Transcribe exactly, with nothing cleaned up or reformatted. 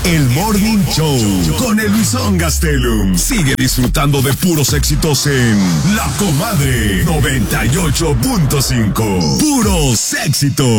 El Morning Show con el Luisón Gastelum. Sigue disfrutando de puros éxitos en La Comadre noventa y ocho punto cinco. Puros éxitos.